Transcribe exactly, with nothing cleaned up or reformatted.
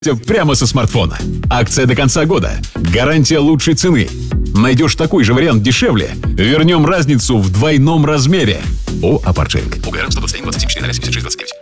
Прямо со смартфона. Акция до конца года. Гарантия лучшей цены. Найдешь такой же вариант дешевле? Вернем разницу в двойном размере. ООО «Апарт Шеринг». УГР сто двадцать один двадцать семь четыре ноль семьдесят шесть двадцать девять.